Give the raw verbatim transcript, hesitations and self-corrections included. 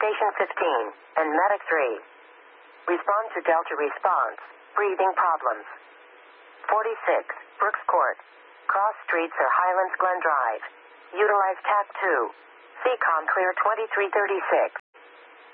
Station fifteen, and Medic three. Respond to Delta response. Breathing problems. forty-six, Brooks Court. Cross streets or Highlands Glen Drive. Utilize T A C two. C COM clear twenty-three thirty-six.